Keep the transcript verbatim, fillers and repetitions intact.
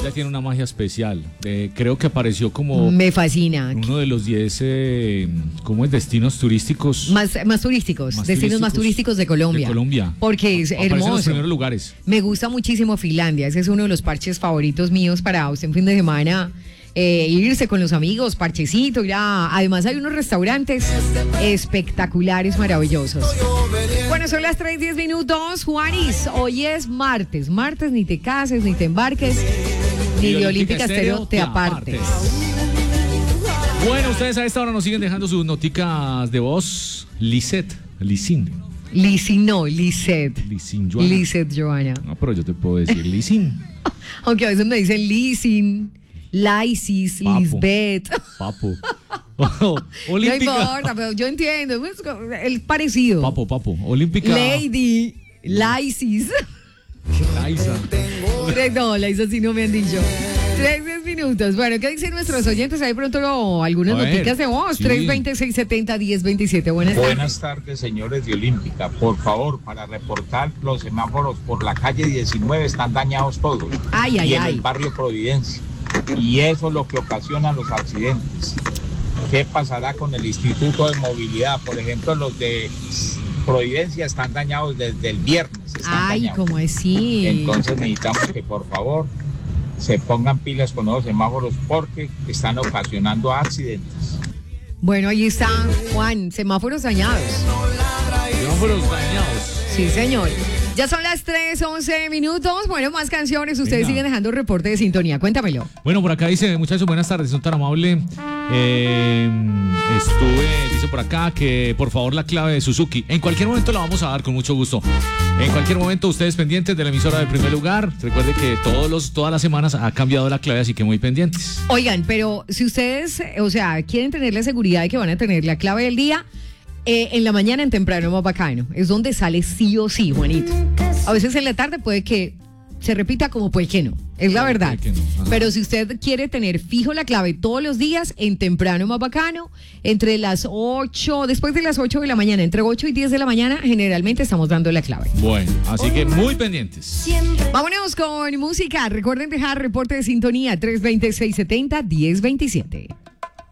Finlandia tiene una magia especial. Eh, creo que apareció como... Me fascina. Uno de los diez, eh, ¿cómo es? Destinos turísticos. Más, más turísticos, Más destinos turísticos más turísticos de Colombia. De Colombia. Porque es Aparece en los hermoso. primeros lugares. Me gusta muchísimo Finlandia. Ese es uno de los parches favoritos míos para usted un fin de semana. Eh, irse con los amigos, parchecito, ya. Además hay unos restaurantes espectaculares, maravillosos. Bueno, son las tres diez minutos. Juanis, hoy es martes. Martes ni te cases, ni te embarques, ni de Olímpica Estéreo te apartes. Bueno, ustedes a esta hora nos siguen dejando sus noticas de voz. Lisette, Lisin. Lisin, no, Lisette. Lisin, Joana. Lisette, Joana. No, pero yo te puedo decir Lisin. Aunque a veces me dicen Lisin, Laisis, Papo. Lisbeth. Papo. Oh, Olímpica. No importa, pero yo entiendo. Es el parecido. Papo, papo. Olímpica. Lady, Laisis. Laisa. No, Laisa sí no me han dicho. Tres, diez minutos. Bueno, ¿qué dicen nuestros oyentes? Hay pronto no, algunas A ver, noticias de voz. sí. tres veinte, seiscientos setenta, diez veintisiete. Buenas tardes. Buenas tardes, señores de Olímpica. Por favor, para reportar, los semáforos por la calle diecinueve están dañados todos. Ay, ay, y en ay. el barrio Providencia. Y eso es lo que ocasiona los accidentes. ¿Qué pasará con el Instituto de Movilidad? Por ejemplo, los de Providencia están dañados desde el viernes. Están Ay, dañados. ¿cómo así? Entonces necesitamos que, por favor, se pongan pilas con los semáforos porque están ocasionando accidentes. Bueno, ahí está, Juan, semáforos dañados. Semáforos dañados. Sí, señor. Ya son las tres, once minutos. Bueno, más canciones. Ustedes Venga. siguen dejando reporte de sintonía. Cuéntamelo. Bueno, por acá dice, muchachos, buenas tardes, son tan amable. Eh, estuve, dice por acá que por favor la clave de Suzuki. En cualquier momento la vamos a dar con mucho gusto. En cualquier momento ustedes pendientes de la emisora del primer lugar. Recuerde que todos los, todas las semanas ha cambiado la clave, así que muy pendientes. Oigan, pero si ustedes, o sea, quieren tener la seguridad de que van a tener la clave del día, eh, en la mañana en temprano más bacano. Es donde sale sí o sí, Juanito. A veces en la tarde puede que se repita como puede que no. Es la verdad. Puede que no, ajá. Pero si usted quiere tener fijo la clave todos los días, en temprano más bacano, entre las ocho, después de las ocho de la mañana, entre ocho y diez de la mañana, generalmente estamos dando la clave. Bueno, así que muy pendientes. Vámonos con música. Recuerden dejar reporte de sintonía tres veinte, seiscientos setenta, diez veintisiete.